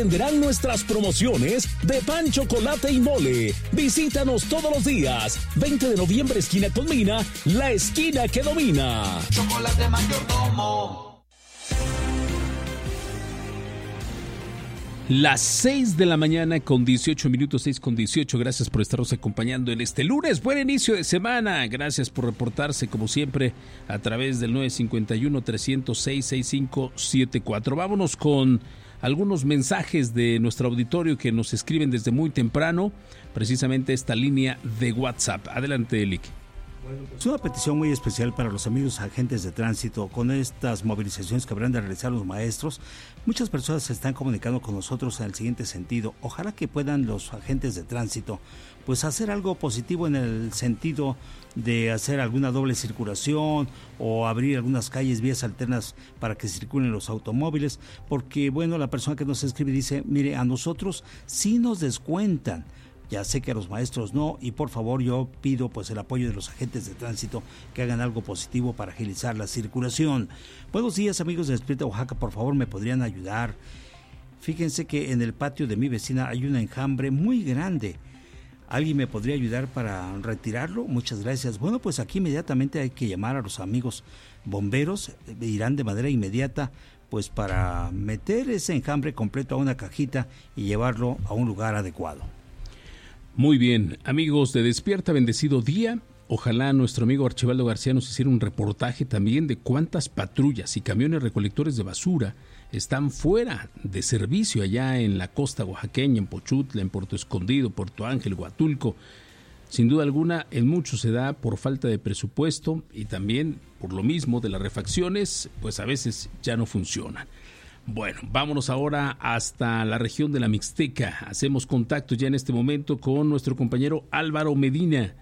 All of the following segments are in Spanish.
Tendrán nuestras promociones de pan, chocolate y mole. Visítanos todos los días. 20 de noviembre, esquina Colmina, la esquina que domina. Chocolate Mayordomo. Las 6 de la mañana con 18 minutos, 6 con 18. Gracias por estarnos acompañando en este lunes. Buen inicio de semana. Gracias por reportarse, como siempre, a través del 951-306-6574. Vámonos con algunos mensajes de nuestro auditorio que nos escriben desde muy temprano, precisamente esta línea de WhatsApp. Adelante, Elick. Es una petición muy especial para los amigos agentes de tránsito. Con estas movilizaciones que habrán de realizar los maestros, muchas personas se están comunicando con nosotros en el siguiente sentido. Ojalá que puedan los agentes de tránsito pues hacer algo positivo en el sentido de hacer alguna doble circulación o abrir algunas calles, vías alternas para que circulen los automóviles, porque bueno, la persona que nos escribe dice, mire, a nosotros sí nos descuentan. Ya sé que a los maestros no, y por favor yo pido pues el apoyo de los agentes de tránsito que hagan algo positivo para agilizar la circulación. Buenos días, amigos de Despierta Oaxaca, por favor me podrían ayudar. Fíjense que en el patio de mi vecina hay un enjambre muy grande. ¿Alguien me podría ayudar para retirarlo? Muchas gracias. Bueno, pues aquí inmediatamente hay que llamar a los amigos bomberos, irán de manera inmediata pues para meter ese enjambre completo a una cajita y llevarlo a un lugar adecuado. Muy bien, amigos de Despierta, bendecido día. Ojalá nuestro amigo Archibaldo García nos hiciera un reportaje también de cuántas patrullas y camiones recolectores de basura están fuera de servicio allá en la costa oaxaqueña, en Pochutla, en Puerto Escondido, Puerto Ángel, Huatulco. Sin duda alguna, en mucho se da por falta de presupuesto y también por lo mismo de las refacciones, pues a veces ya no funcionan. Bueno, vámonos ahora hasta la región de la Mixteca. Hacemos contacto ya en este momento con nuestro compañero Álvaro Medina,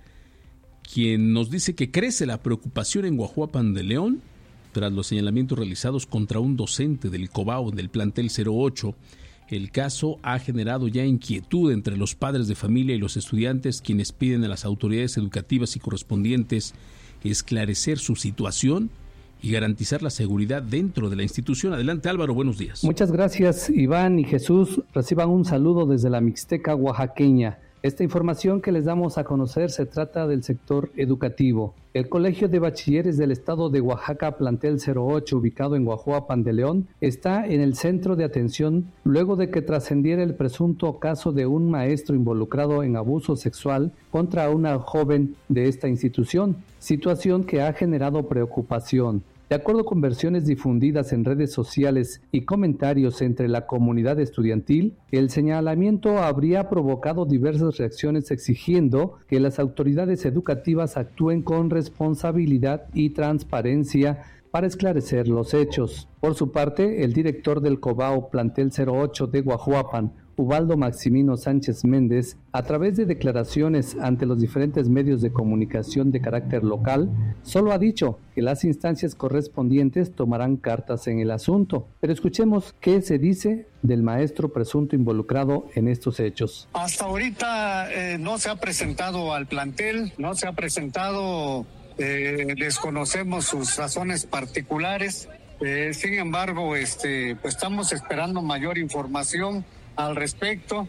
quien nos dice que crece la preocupación en Guajuapan de León tras los señalamientos realizados contra un docente del Cobao del plantel 08. El caso ha generado ya inquietud entre los padres de familia y los estudiantes, quienes piden a las autoridades educativas y correspondientes esclarecer su situación y garantizar la seguridad dentro de la institución. Adelante, Álvaro, buenos días. Muchas gracias, Iván y Jesús. Reciban un saludo desde la Mixteca oaxaqueña. Esta información que les damos a conocer se trata del sector educativo. El Colegio de Bachilleres del Estado de Oaxaca, plantel 08, ubicado en Guajuapan de León, está en el centro de atención luego de que trascendiera el presunto caso de un maestro involucrado en abuso sexual contra una joven de esta institución, situación que ha generado preocupación. De acuerdo con versiones difundidas en redes sociales y comentarios entre la comunidad estudiantil, el señalamiento habría provocado diversas reacciones exigiendo que las autoridades educativas actúen con responsabilidad y transparencia para esclarecer los hechos. Por su parte, el director del Cobao plantel 08 de Guajuapan, Ubaldo Maximino Sánchez Méndez, a través de declaraciones ante los diferentes medios de comunicación de carácter local, solo ha dicho que las instancias correspondientes tomarán cartas en el asunto. Pero escuchemos qué se dice del maestro presunto involucrado en estos hechos. Hasta ahorita no se ha presentado al plantel, no se ha presentado, desconocemos sus razones particulares. Sin embargo, pues estamos esperando mayor información al respecto.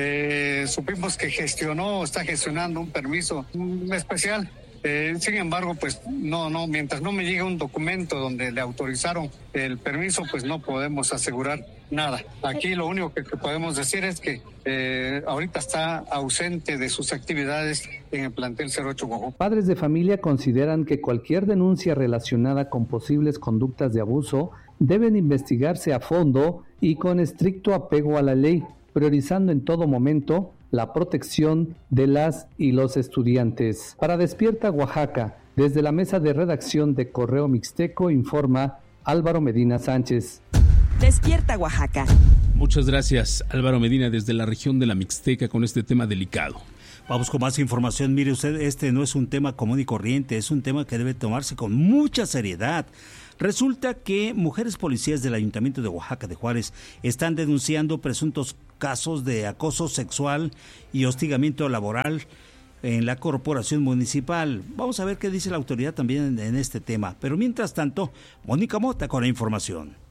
Supimos que está gestionando un permiso especial. Sin embargo, pues no, mientras no me llegue un documento donde le autorizaron el permiso, pues no podemos asegurar nada. Aquí lo único que podemos decir es que ahorita está ausente de sus actividades en el plantel 08 Guajuapan. Padres de familia consideran que cualquier denuncia relacionada con posibles conductas de abuso deben investigarse a fondo y con estricto apego a la ley, priorizando en todo momento la protección de las y los estudiantes. Para Despierta Oaxaca, desde la mesa de redacción de Correo Mixteco, informa Álvaro Medina Sánchez. Despierta Oaxaca. Muchas gracias, Álvaro Medina, desde la región de la Mixteca con este tema delicado. Vamos con más información. Mire usted, este no es un tema común y corriente, es un tema que debe tomarse con mucha seriedad. Resulta que mujeres policías del Ayuntamiento de Oaxaca de Juárez están denunciando presuntos casos de acoso sexual y hostigamiento laboral en la corporación municipal. Vamos a ver qué dice la autoridad también en este tema. Pero mientras tanto, Mónica Mota con la información.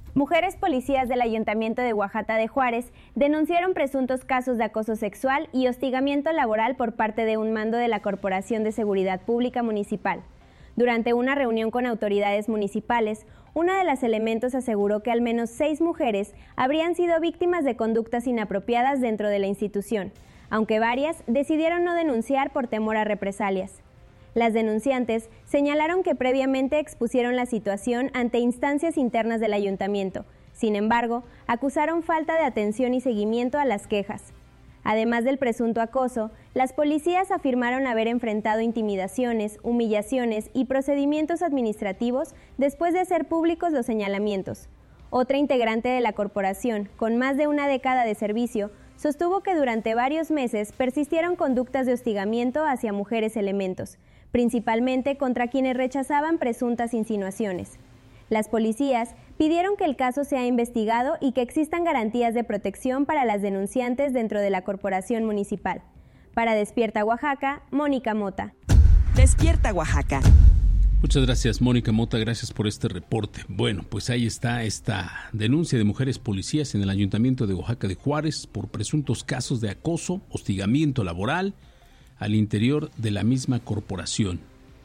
Mujeres policías del Ayuntamiento de Oaxaca de Juárez denunciaron presuntos casos de acoso sexual y hostigamiento laboral por parte de un mando de la Corporación de Seguridad Pública Municipal. Durante una reunión con autoridades municipales, una de las elementos aseguró que al menos 6 mujeres habrían sido víctimas de conductas inapropiadas dentro de la institución, aunque varias decidieron no denunciar por temor a represalias. Las denunciantes señalaron que previamente expusieron la situación ante instancias internas del ayuntamiento. Sin embargo, acusaron falta de atención y seguimiento a las quejas. Además del presunto acoso, las policías afirmaron haber enfrentado intimidaciones, humillaciones y procedimientos administrativos después de hacer públicos los señalamientos. Otra integrante de la corporación, con más de una década de servicio, sostuvo que durante varios meses persistieron conductas de hostigamiento hacia mujeres elementos, principalmente contra quienes rechazaban presuntas insinuaciones. Las policías pidieron que el caso sea investigado y que existan garantías de protección para las denunciantes dentro de la corporación municipal. Para Despierta Oaxaca, Mónica Mota. Despierta Oaxaca. Muchas gracias, Mónica Mota, gracias por este reporte. Bueno, pues ahí está esta denuncia de mujeres policías en el Ayuntamiento de Oaxaca de Juárez por presuntos casos de acoso, hostigamiento laboral al interior de la misma corporación.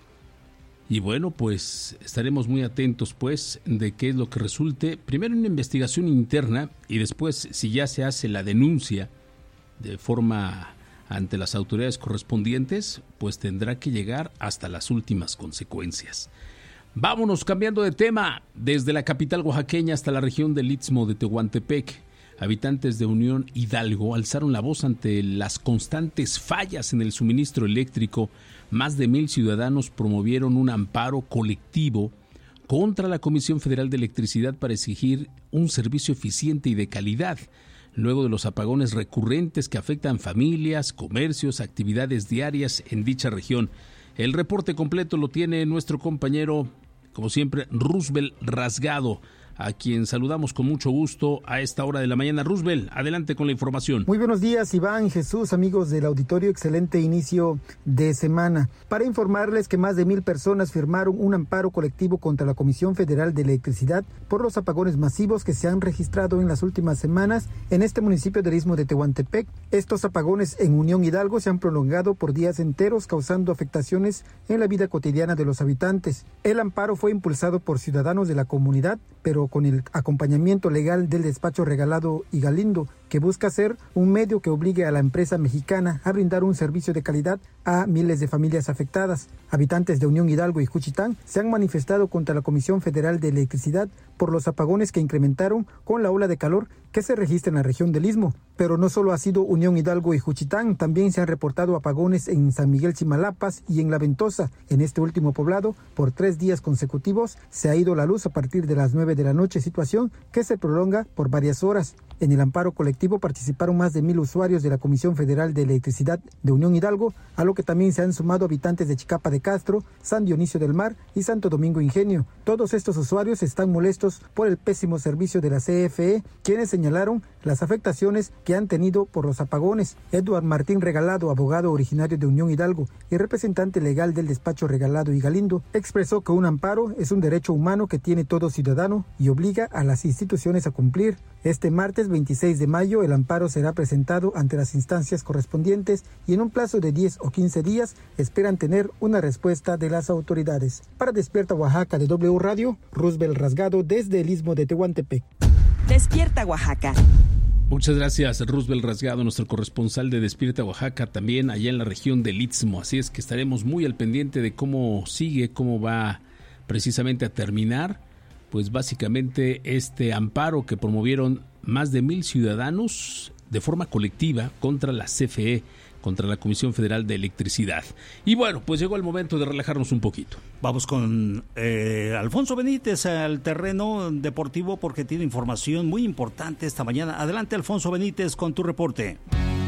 Y bueno, pues estaremos muy atentos pues de qué es lo que resulte, primero una investigación interna y después si ya se hace la denuncia de forma ante las autoridades correspondientes, pues tendrá que llegar hasta las últimas consecuencias. Vámonos cambiando de tema, desde la capital oaxaqueña hasta la región del Istmo de Tehuantepec. Habitantes de Unión Hidalgo alzaron la voz ante las constantes fallas en el suministro eléctrico. Más de 1,000 ciudadanos promovieron un amparo colectivo contra la Comisión Federal de Electricidad para exigir un servicio eficiente y de calidad, luego de los apagones recurrentes que afectan familias, comercios, actividades diarias en dicha región. El reporte completo lo tiene nuestro compañero, como siempre, Roosevelt Rasgado, a quien saludamos con mucho gusto a esta hora de la mañana. Roosevelt, adelante con la información. Muy buenos días, Iván, Jesús, amigos del auditorio, excelente inicio de semana. Para informarles que más de 1,000 personas firmaron un amparo colectivo contra la Comisión Federal de Electricidad por los apagones masivos que se han registrado en las últimas semanas en este municipio del Istmo de Tehuantepec. Estos apagones en Unión Hidalgo se han prolongado por días enteros, causando afectaciones en la vida cotidiana de los habitantes. El amparo fue impulsado por ciudadanos de la comunidad, pero con el acompañamiento legal del despacho Regalado y Galindo, que busca ser un medio que obligue a la empresa mexicana a brindar un servicio de calidad a miles de familias afectadas. Habitantes de Unión Hidalgo y Juchitán se han manifestado contra la Comisión Federal de Electricidad por los apagones que incrementaron con la ola de calor que se registra en la región del Istmo. Pero no solo ha sido Unión Hidalgo y Juchitán, también se han reportado apagones en San Miguel Chimalapas y en La Ventosa. En este último poblado, por 3 días consecutivos, se ha ido la luz a partir de las 9 de la noche, situación que se prolonga por varias horas. En el amparo colectivo participaron más de 1,000 usuarios de la Comisión Federal de Electricidad de Unión Hidalgo, a lo que también se han sumado habitantes de Chicapa de Castro, San Dionisio del Mar y Santo Domingo Ingenio. Todos estos usuarios están molestos por el pésimo servicio de la CFE, quienes señalaron las afectaciones que han tenido por los apagones. Eduard Martín Regalado, abogado originario de Unión Hidalgo y representante legal del despacho Regalado y Galindo, expresó que un amparo es un derecho humano que tiene todo ciudadano y obliga a las instituciones a cumplir. Este martes 26 de mayo el amparo será presentado ante las instancias correspondientes y en un plazo de 10 o 15 días esperan tener una respuesta de las autoridades. Para Despierta Oaxaca de W Radio, Roosevelt Rasgado desde el Istmo de Tehuantepec. Despierta Oaxaca. Muchas gracias, Roosevelt Rasgado, nuestro corresponsal de Despierta Oaxaca, también allá en la región del Istmo. Así es que estaremos muy al pendiente de cómo sigue, cómo va precisamente a terminar, pues básicamente este amparo que promovieron más de 1,000 ciudadanos de forma colectiva contra la CFE, contra la Comisión Federal de Electricidad. Y bueno, pues llegó el momento de relajarnos un poquito. Vamos con Alfonso Benítez al terreno deportivo porque tiene información muy importante esta mañana. Adelante, Alfonso Benítez, con tu reporte.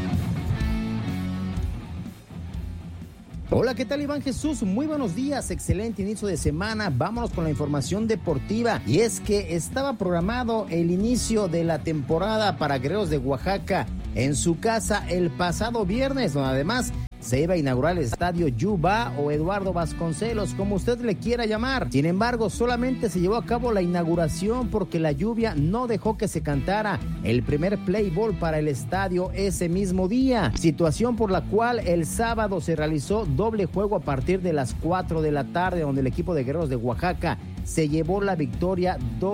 Hola, ¿qué tal, Iván Jesús? Muy buenos días, excelente inicio de semana. Vámonos con la información deportiva. Y es que estaba programado el inicio de la temporada para Guerreros de Oaxaca en su casa el pasado viernes, donde además se iba a inaugurar el estadio Yuba o Eduardo Vasconcelos, como usted le quiera llamar. Sin embargo, solamente se llevó a cabo la inauguración porque la lluvia no dejó que se cantara el primer play ball para el estadio ese mismo día, situación por la cual el sábado se realizó doble juego a partir de las 4 de la tarde, donde el equipo de Guerreros de Oaxaca se llevó la victoria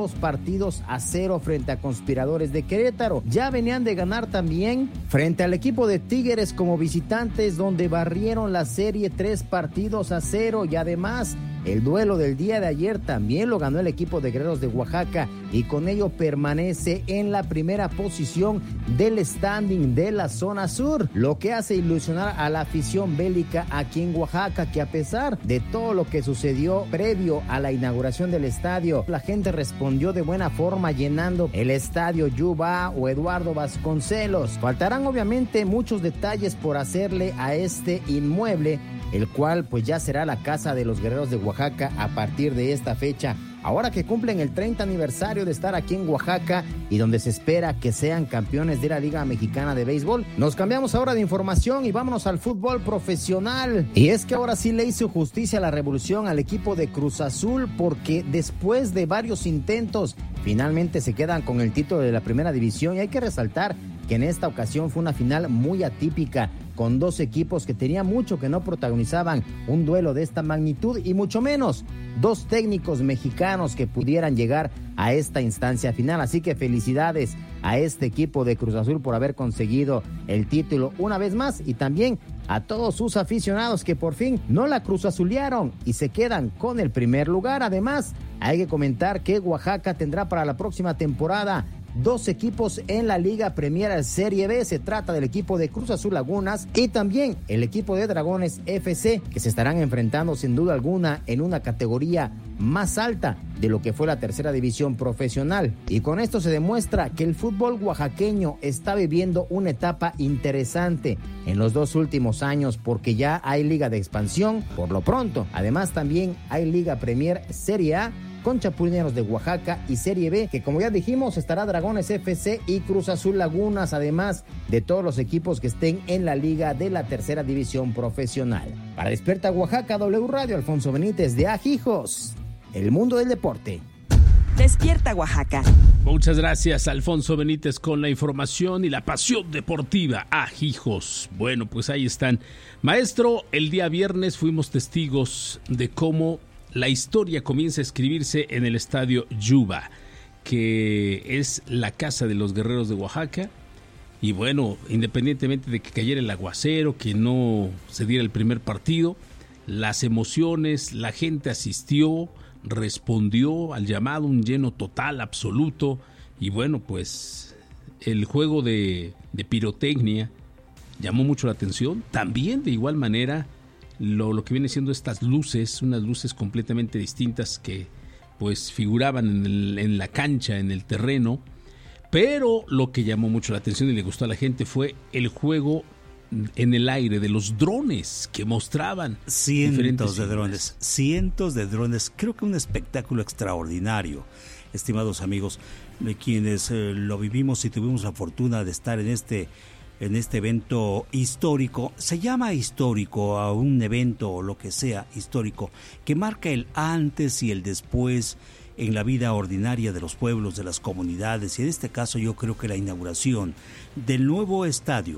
2-0 frente a Conspiradores de Querétaro. Ya venían de ganar también frente al equipo de Tigres como visitantes, donde barrieron la serie 3-0, y además el duelo del día de ayer también lo ganó el equipo de Guerreros de Oaxaca, y con ello permanece en la primera posición del standing de la zona sur, lo que hace ilusionar a la afición bélica aquí en Oaxaca, que a pesar de todo lo que sucedió previo a la inauguración del estadio, la gente respondió de buena forma llenando el estadio Yuba o Eduardo Vasconcelos. Faltarán obviamente muchos detalles por hacerle a este inmueble, el cual pues ya será la casa de los Guerreros de Oaxaca a partir de esta fecha, ahora que cumplen el 30 aniversario de estar aquí en Oaxaca y donde se espera que sean campeones de la Liga Mexicana de Béisbol. Nos cambiamos ahora de información y vámonos al fútbol profesional. Y es que ahora sí le hizo justicia a la revolución al equipo de Cruz Azul, porque después de varios intentos finalmente se quedan con el título de la primera división, y hay que resaltar que en esta ocasión fue una final muy atípica, con dos equipos que tenían mucho que no protagonizaban un duelo de esta magnitud, y mucho menos dos técnicos mexicanos que pudieran llegar a esta instancia final. Así que felicidades a este equipo de Cruz Azul por haber conseguido el título una vez más, y también a todos sus aficionados que por fin no la Cruz Azulearon y se quedan con el primer lugar. Además, hay que comentar que Oaxaca tendrá para la próxima temporada dos equipos en la Liga Premier Serie B. Se trata del equipo de Cruz Azul Lagunas y también el equipo de Dragones FC, que se estarán enfrentando sin duda alguna en una categoría más alta de lo que fue la tercera división profesional. Y con esto se demuestra que el fútbol oaxaqueño está viviendo una etapa interesante en los dos últimos años, porque ya hay Liga de Expansión por lo pronto. Además también hay Liga Premier Serie A con Chapulineros de Oaxaca, y Serie B, que como ya dijimos estará Dragones FC y Cruz Azul Lagunas, además de todos los equipos que estén en la liga de la tercera división profesional. Para Despierta Oaxaca, W Radio, Alfonso Benítez de Ajijos, el mundo del deporte. Despierta Oaxaca. Muchas gracias, Alfonso Benítez, con la información y la pasión deportiva. Ajijos. Bueno, pues ahí están. Maestro, el día viernes fuimos testigos de cómo la historia comienza a escribirse en el estadio Yuba, que es la casa de los Guerreros de Oaxaca. Y bueno, independientemente de que cayera el aguacero, que no se diera el primer partido, las emociones, la gente asistió, respondió al llamado, un lleno total, absoluto. Y bueno, pues el juego de pirotecnia llamó mucho la atención. También de igual manera lo que viene siendo estas luces, unas luces completamente distintas que pues figuraban en la cancha, en el terreno. Pero lo que llamó mucho la atención y le gustó a la gente fue el juego en el aire de los drones que mostraban cientos de drones. Creo que un espectáculo extraordinario, estimados amigos, quienes lo vivimos y tuvimos la fortuna de estar en este evento histórico. Se llama histórico a un evento o lo que sea histórico que marca el antes y el después en la vida ordinaria de los pueblos, de las comunidades, y en este caso yo creo que la inauguración del nuevo estadio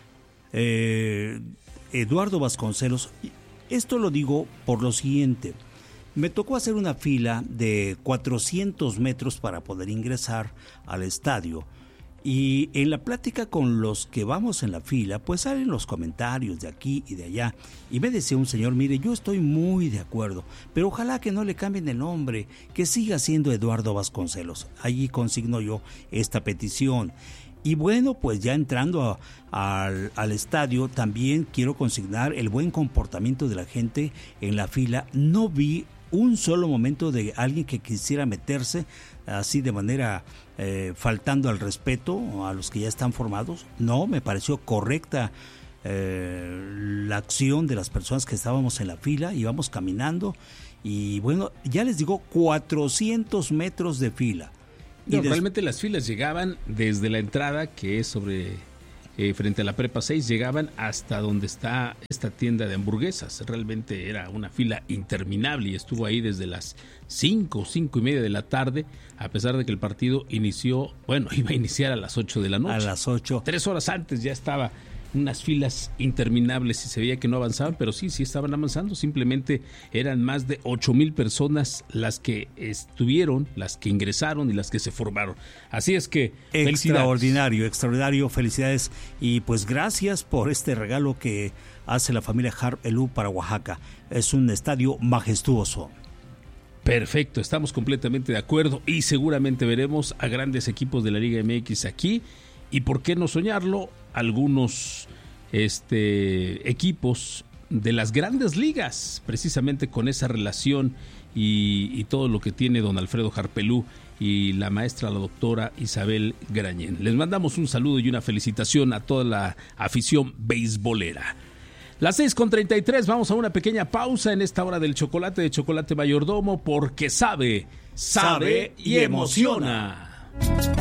Eduardo Vasconcelos. Esto lo digo por lo siguiente: me tocó hacer una fila de 400 metros para poder ingresar al estadio. Y en la plática con los que vamos en la fila, pues salen los comentarios de aquí y de allá. Y me decía un señor, mire, yo estoy muy de acuerdo, pero ojalá que no le cambien el nombre, que siga siendo Eduardo Vasconcelos. Allí consigno yo esta petición. Y bueno, pues ya entrando al estadio, también quiero consignar el buen comportamiento de la gente en la fila. No vi un solo momento de alguien que quisiera meterse así de manera faltando al respeto a los que ya están formados. No, me pareció correcta la acción de las personas que estábamos en la fila, íbamos caminando y bueno, ya les digo, 400 metros de fila. No, realmente las filas llegaban desde la entrada, que es sobre frente a la Prepa 6, llegaban hasta donde está esta tienda de hamburguesas. Realmente era una fila interminable y estuvo ahí desde las 5:30 de la tarde, a pesar de que el partido iba a iniciar a las 8 de la noche. A las 8. 3 horas antes ya estaba unas filas interminables y se veía que no avanzaban, pero sí estaban avanzando. Simplemente eran más de 8,000 personas las que estuvieron, las que ingresaron y las que se formaron. Así es que extraordinario, felicidades, y pues gracias por este regalo que hace la familia Harp Elú para Oaxaca. Es un estadio majestuoso. Perfecto, estamos completamente de acuerdo y seguramente veremos a grandes equipos de la Liga MX aquí. Y por qué no soñarlo, algunos equipos de las grandes ligas, precisamente con esa relación y todo lo que tiene don Alfredo Harpelú y la maestra, la doctora Isabel Grañén. Les mandamos un saludo y una felicitación a toda la afición beisbolera. Las 6:33, vamos a una pequeña pausa en esta hora del chocolate de Chocolate Mayordomo, porque sabe y emociona.